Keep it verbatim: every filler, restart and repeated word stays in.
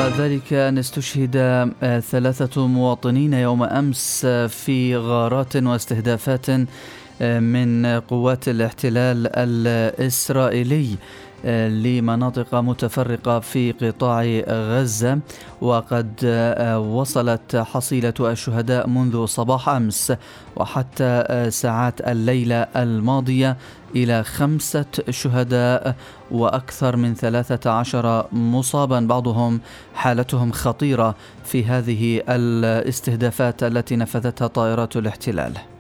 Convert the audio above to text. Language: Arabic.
وذلك أن استشهد ثلاثة مواطنين يوم أمس في غارات واستهدافات من قوات الاحتلال الإسرائيلي لمناطق متفرقة في قطاع غزة، وقد وصلت حصيلة الشهداء منذ صباح أمس وحتى ساعات الليلة الماضية إلى خمسة شهداء وأكثر من ثلاثة عشر مصابا، بعضهم حالتهم خطيرة في هذه الاستهدافات التي نفذتها طائرات الاحتلال.